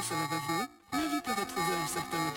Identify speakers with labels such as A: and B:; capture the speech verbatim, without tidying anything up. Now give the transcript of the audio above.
A: ça va pas venir. La vie peut retrouver un certain